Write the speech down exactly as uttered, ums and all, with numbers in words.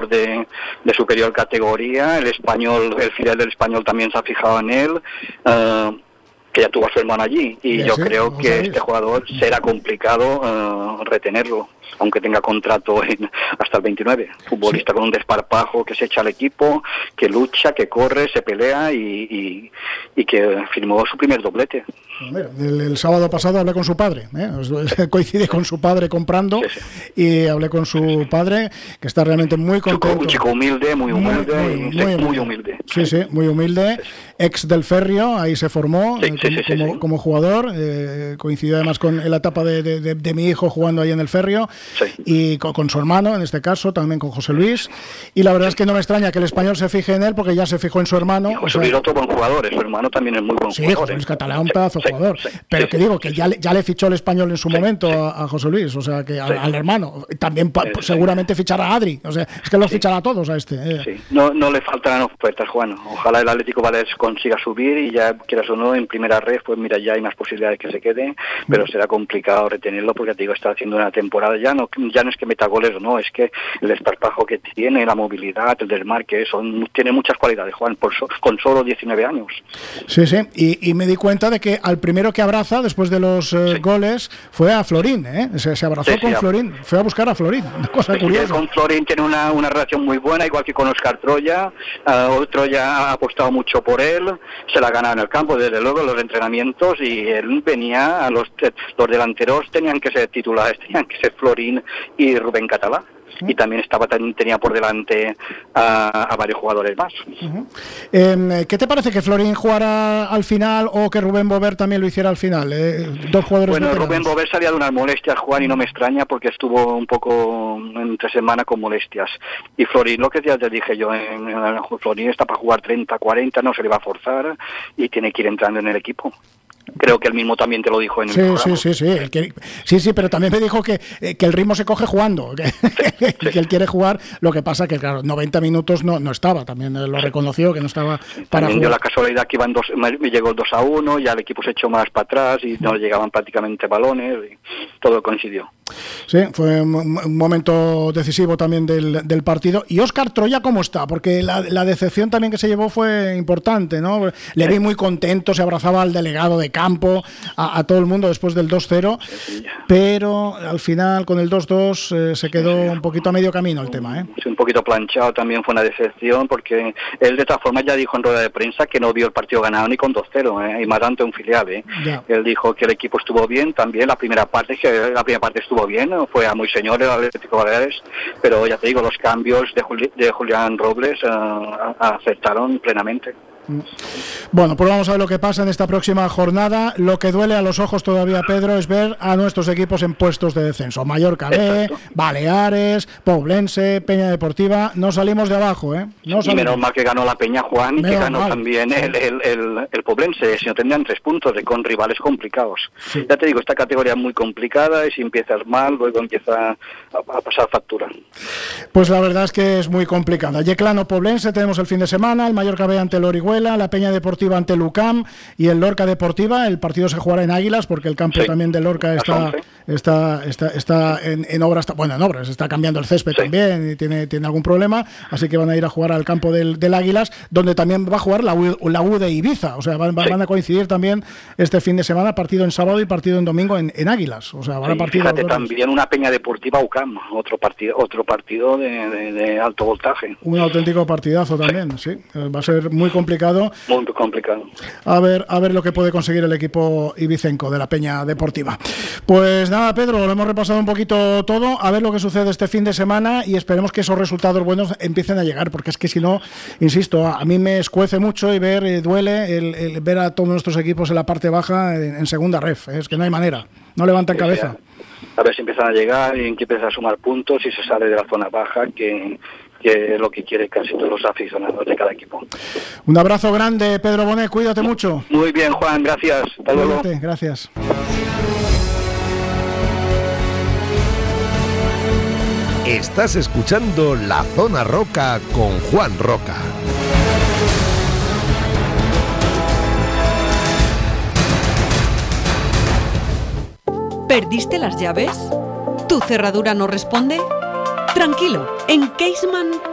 jugador de, de superior categoría. El español, el filial del Español también se ha fijado en él. Uh, que ya tuvo a su hermano allí, y ya yo sí, creo que sabéis. Este jugador será complicado uh, retenerlo, aunque tenga contrato en, hasta el veintinueve. Futbolista sí. con un desparpajo, que se echa al equipo, que lucha, que corre, se pelea y, y, y que firmó su primer doblete. Mira, el, el sábado pasado hablé con su padre, ¿eh? coincide con su padre comprando, sí, sí. y hablé con su padre, que está realmente muy contento. Un chico humilde, muy humilde, muy, muy, muy, muy humilde. Sí, sí, muy humilde, ex del Ferrio, ahí se formó sí, como, sí, sí, como, sí. como jugador, eh, coincidió además con la etapa de, de, de, de mi hijo jugando ahí en el Ferrio, sí. y con, con su hermano, en este caso, también con José Luis, y la verdad sí. es que no me extraña que el Español se fije en él, porque ya se fijó en su hermano. Y José Luis, o sea, otro buen jugador, su hermano también es muy buen sí, jugador. Sí, José Luis ¿eh? Catalán, un pedazo sí, jugador, sí, pero sí, que digo, que ya le, ya le fichó el Español en su sí, momento sí. A, a José Luis, o sea, que a, sí. al hermano, también pa, sí. seguramente fichará a Adri, o sea, es que los sí. fichará a todos a este. Eh. Sí. No, no le faltarán ofertas, Juan. Ojalá el Atlético Baleares consiga subir y ya, quieras o no, en primera red, pues mira, ya hay más posibilidades que se quede, pero será complicado retenerlo porque, te digo, está haciendo una temporada, ya no ya no es que meta goles o no, es que el desparpajo que tiene, la movilidad, el desmarque, son, tiene muchas cualidades, Juan, por so, con solo diecinueve años. Sí, sí, y, y me di cuenta de que al primero que abraza, después de los eh, sí. goles, fue a Florín, ¿eh? Se, se abrazó sí, con sí, Florín, fue a buscar a Florín, una cosa sí, curiosa. Con Florín tiene una, una relación muy buena, igual que con Óscar Troya. Uh, Troya ha apostado mucho por él, se la ha ganado en el campo, desde luego, los entrenamientos, y él venía, a los, los delanteros tenían que ser titulares, tenían que ser Florín y Rubén Catalá. Y también estaba tenía por delante a, a varios jugadores más. Uh-huh. eh, ¿Qué te parece que Florín jugara al final o que Rubén Bover también lo hiciera al final? Eh, dos jugadores Bueno, veteranos. Rubén Bover salía de unas molestias, Juan, y no me extraña porque estuvo un poco entre semana con molestias. Y Florín, lo que ya te dije yo, en, en, Florín está para jugar treinta, cuarenta, no se le va a forzar y tiene que ir entrando en el equipo. Creo que él mismo también te lo dijo en el sí, programa. Sí, sí, sí, el que, sí, sí, pero también me dijo que, eh, que el ritmo se coge jugando, que, sí, sí. que él quiere jugar, lo que pasa que, claro, noventa minutos no, no estaba, también lo reconoció, que no estaba sí, para también jugar. Dio la casualidad que iban dos, me llegó el dos a uno, ya el equipo se echó más para atrás y no llegaban prácticamente balones, y todo coincidió. Sí, fue un, un momento decisivo también del, del partido. ¿Y Óscar Troya cómo está? Porque la, la decepción también que se llevó fue importante, ¿no? Le vi muy contento, se abrazaba al delegado de campo, a, a todo el mundo después del dos cero, sí, sí. pero al final con el dos dos eh, se quedó sí, sí. un poquito a medio camino el tema, ¿eh? Sí, un poquito planchado, también fue una decepción, porque él de todas formas ya dijo en rueda de prensa que no vio el partido ganado ni con dos cero, ¿eh? Y más ante un filial, ¿eh? Él dijo que el equipo estuvo bien, también la primera parte, que la primera parte estuvo bien, ¿no? Fue a muy señor el Atlético Baleares, pero ya te digo, los cambios de, Juli, de Julián Robles uh, acertaron plenamente. Bueno, pues vamos a ver lo que pasa en esta próxima jornada. Lo que duele a los ojos todavía, Pedro, es ver a nuestros equipos en puestos de descenso. Mallorca B, Baleares, Poblense, Peña Deportiva. No salimos de abajo, ¿eh? No y menos mal que ganó la Peña, Juan, y menos que ganó mal. también el, el, el, el Poblense. Si no tendrían tres puntos de con rivales complicados. Sí. Ya te digo, esta categoría es muy complicada y si empiezas mal, luego empieza a, a pasar factura. Pues la verdad es que es muy complicada. Yeclano Poblense tenemos el fin de semana, el Mallorca B ante el Orihuela, la Peña Deportiva ante el U C A M y el Lorca Deportiva. El partido se jugará en Águilas porque el campo sí. también del Lorca está está está, está en, en obras, bueno, en obras, está cambiando el césped sí. también y tiene, tiene algún problema, así que van a ir a jugar al campo del, del Águilas, donde también va a jugar la U, la U de Ibiza, o sea, van, sí. van a coincidir también este fin de semana, partido en sábado y partido en domingo en, en Águilas, o sea, van sí, a partido fíjate, también una Peña Deportiva U C A M, otro partido otro partido de, de, de alto voltaje. Un auténtico partidazo también, sí, sí. Va a ser muy complicado. Muy complicado. A ver, a ver lo que puede conseguir el equipo ibicenco de la Peña Deportiva. Pues nada, Pedro, lo hemos repasado un poquito todo, a ver lo que sucede este fin de semana y esperemos que esos resultados buenos empiecen a llegar, porque es que si no, insisto, a mí me escuece mucho y ver, eh, duele el, el ver a todos nuestros equipos en la parte baja en, en segunda ref, ¿eh? Es que no hay manera, no levantan sí, cabeza. Sí, a ver si empiezan a llegar y que empiezan a sumar puntos y se sale de la zona baja, que que es lo que quieren casi todos los aficionados de cada equipo. Un abrazo grande, Pedro Bonet, cuídate mucho. Muy bien, Juan, gracias. Hasta luego. Gracias. Estás escuchando La Zona Roca con Juan Roca. ¿Perdiste las llaves? ¿Tu cerradura no responde? Tranquilo, en Caseman